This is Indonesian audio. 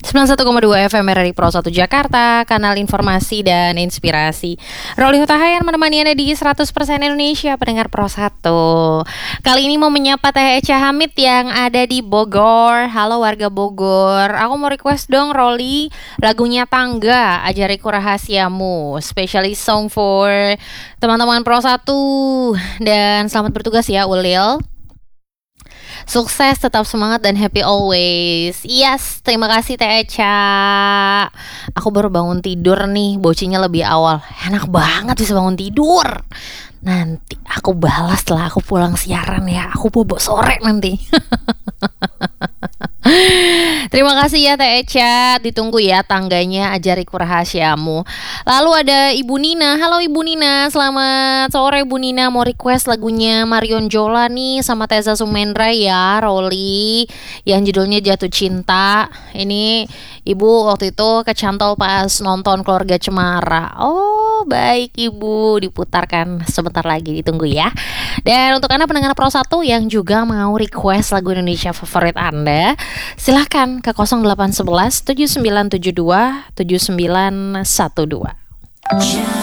91,2 FM RRI Pro 1 Jakarta, kanal informasi dan inspirasi. Rolly Hutahayan menemani Anda di 100% Indonesia, pendengar Pro 1. Kali ini mau menyapa Teh Echa Hamid yang ada di Bogor. Halo warga Bogor, aku mau request dong Rolly lagunya Tangga, Ajariku Rahasiamu, specially song for teman-teman Pro 1. Dan selamat bertugas ya Ulil. Sukses, tetap semangat dan happy always. Yes, terima kasih Teh Echa. Aku baru bangun tidur nih, bocinya lebih awal. Enak banget bisa bangun tidur. Nanti aku balas setelah aku pulang siaran ya. Aku bobo sore nanti. Terima kasih ya Teh Echa. Ditunggu ya Tangganya, Ajariku Rahasiamu. Lalu ada Ibu Nina. Halo Ibu Nina, selamat sore Ibu Nina. Mau request lagunya Marion Jola nih sama Teza Sumendra ya Rolly, yang judulnya Jatuh Cinta. Ini Ibu waktu itu kecantol pas nonton Keluarga Cemara. Oh baik Ibu, diputarkan sebentar lagi, ditunggu ya. Dan untuk Anda pendengar Pro 1 yang juga mau request lagu Indonesia favorit Anda, silahkan ke 0811 7972 7912.